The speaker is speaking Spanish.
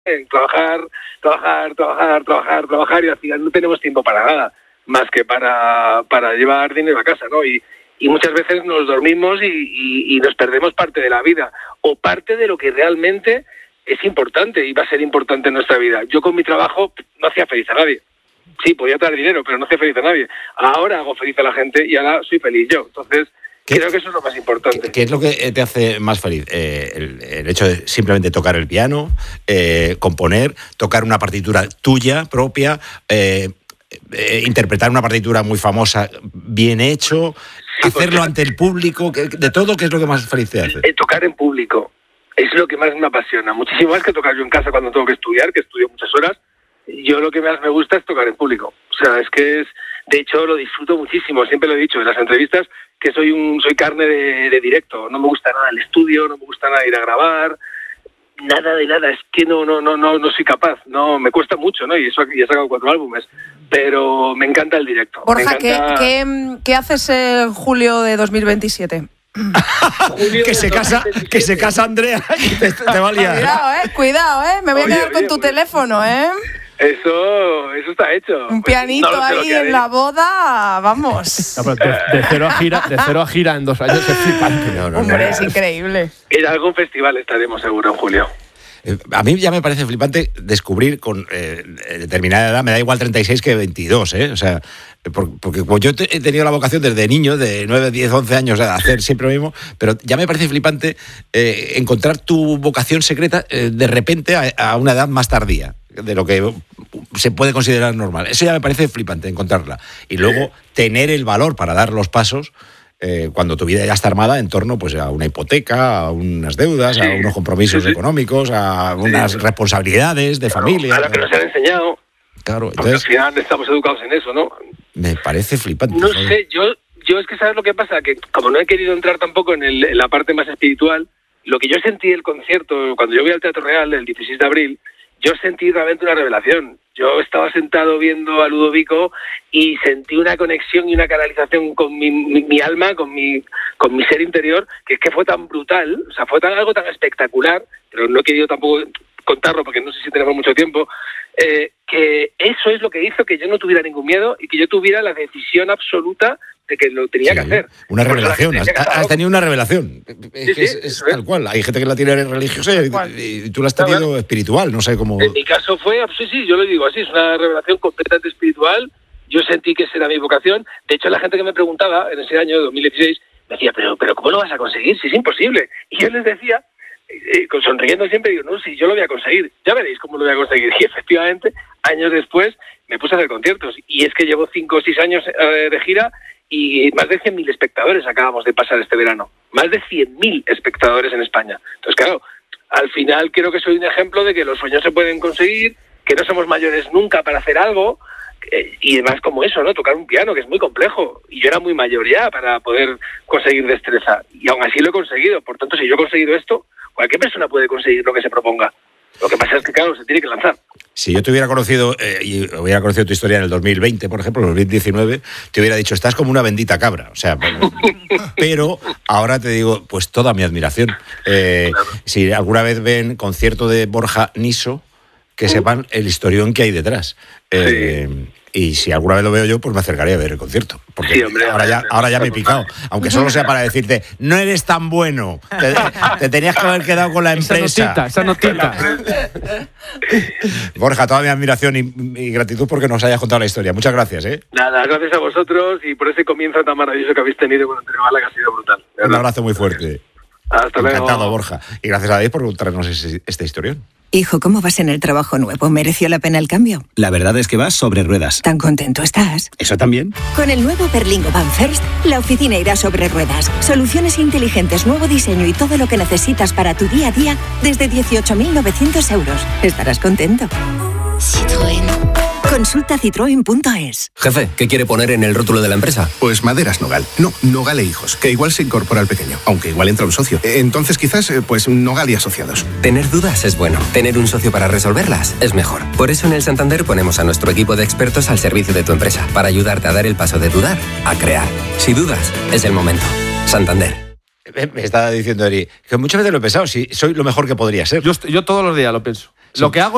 trabajar, y al final no tenemos tiempo para nada, más que para llevar dinero a casa, ¿no? Y muchas veces nos dormimos y nos perdemos parte de la vida, o parte de lo que realmente es importante y va a ser importante en nuestra vida. Yo con mi trabajo no hacía feliz a nadie. Sí, podía traer dinero, pero no hacía feliz a nadie. Ahora hago feliz a la gente y ahora soy feliz yo. Entonces, creo que eso es lo más importante. ¿Qué es lo que te hace más feliz? El hecho de simplemente tocar el piano, componer, tocar una partitura tuya, propia, interpretar una partitura muy famosa, bien hecho, hacerlo ante el público, de todo, ¿qué es lo que más feliz te hace? Tocar en público es lo que más me apasiona, muchísimo más que tocar yo en casa cuando tengo que estudiar, que estudio muchas horas. Yo lo que más me gusta es tocar en público. O sea, es que de hecho lo disfruto muchísimo, siempre lo he dicho en las entrevistas, que soy carne de directo. No me gusta nada el estudio, no me gusta nada ir a grabar, nada de nada. Es que no soy capaz, no, me cuesta mucho, ¿no? Y eso ya he sacado 4 álbumes, pero me encanta el directo. Borja, ¿qué haces en julio de 2027? que se casa Andrea y te va a liar. Cuidado, me voy a quedar con tu teléfono, Eso está hecho. Un pianito ahí en la boda, vamos. No, pero de cero a gira en 2 años es flipante. Hombre, es increíble. En algún festival estaremos seguro en julio. A mí ya me parece flipante descubrir con determinada edad, me da igual 36 que 22, o sea, porque yo he tenido la vocación desde niño, de 9, 10, 11 años, a hacer siempre lo mismo, pero ya me parece flipante encontrar tu vocación secreta de repente a una edad más tardía de lo que se puede considerar normal. Eso ya me parece flipante, encontrarla. Y luego tener el valor para dar los pasos cuando tu vida ya está armada en torno pues a una hipoteca, a unas deudas, a unos compromisos económicos, a unas responsabilidades de familia. A lo que nos han enseñado. Claro, entonces, al final estamos educados en eso, ¿no? Me parece flipante. No sé, yo es que ¿sabes lo que pasa? Que como no he querido entrar tampoco en la parte más espiritual, lo que yo sentí del concierto, cuando yo voy al Teatro Real el 16 de abril, yo sentí realmente una revelación. Yo estaba sentado viendo a Ludovico y sentí una conexión y una canalización con mi alma, con mi ser interior, que es que fue tan brutal, o sea, fue algo tan espectacular, pero no he querido tampoco contarlo porque no sé si tenemos mucho tiempo, que eso es lo que hizo que yo no tuviera ningún miedo y que yo tuviera la decisión absoluta de que lo tenía que hacer. Una revelación, has tenido una revelación. Es tal cual. Hay gente que la tiene religiosa y tú la has tenido espiritual, no sé cómo. En mi caso fue, sí, yo lo digo así, es una revelación completamente espiritual. Yo sentí que esa era mi vocación. De hecho, la gente que me preguntaba en ese año 2016 me decía, pero ¿cómo lo vas a conseguir? Si es imposible. Y yo les decía, sonriendo siempre, digo, no, si yo lo voy a conseguir, ya veréis cómo lo voy a conseguir. Y efectivamente, años después, me puse a hacer conciertos. Y es que llevo 5 o 6 años de gira y más de 100.000 espectadores acabamos de pasar este verano. Más de 100.000 espectadores en España. Entonces, claro, al final creo que soy un ejemplo de que los sueños se pueden conseguir, que no somos mayores nunca para hacer algo, y además como eso, ¿no? Tocar un piano, que es muy complejo. Y yo era muy mayor ya para poder conseguir destreza. Y aún así lo he conseguido. Por tanto, si yo he conseguido esto, cualquier persona puede conseguir lo que se proponga. Lo que pasa es que, claro, se tiene que lanzar. Si yo te hubiera conocido, y hubiera conocido tu historia en el 2020, por ejemplo, en el 2019, te hubiera dicho, estás como una bendita cabra. O sea, pero ahora te digo, pues toda mi admiración. Si alguna vez ven concierto de Borja Niso, que sepan el historión que hay detrás. Y si alguna vez lo veo yo, pues me acercaré a ver el concierto. Porque sí, hombre, ahora ya me he picado. Aunque solo sea para decirte, no eres tan bueno. Te tenías que haber quedado con la empresa. Esa notita. Borja, toda mi admiración y gratitud porque nos hayas contado la historia. Muchas gracias, Nada, gracias a vosotros y por ese comienzo tan maravilloso que habéis tenido con Antonio Gala, que ha sido brutal. Un abrazo muy fuerte. Hasta luego. Encantado, Borja. Y gracias a Dios por contarnos esta historión. Hijo, ¿cómo vas en el trabajo nuevo? ¿Mereció la pena el cambio? La verdad es que vas sobre ruedas. ¿Tan contento estás? ¿Eso también? Con el nuevo Berlingo Van First, la oficina irá sobre ruedas. Soluciones inteligentes, nuevo diseño y todo lo que necesitas para tu día a día desde 18.900 euros. Estarás contento. Citroën. Consulta citroen.es. Jefe, ¿qué quiere poner en el rótulo de la empresa? Pues Maderas Nogal. No, Nogal e Hijos, que igual se incorpora al pequeño, aunque igual entra un socio. Entonces quizás, pues Nogal y Asociados. Tener dudas es bueno. Tener un socio para resolverlas es mejor. Por eso en el Santander ponemos a nuestro equipo de expertos al servicio de tu empresa, para ayudarte a dar el paso de dudar a crear. Si dudas, es el momento. Santander. Me estaba diciendo Eri, que muchas veces lo he pensado, si soy lo mejor que podría ser. Yo todos los días lo pienso. Sí. Lo que hago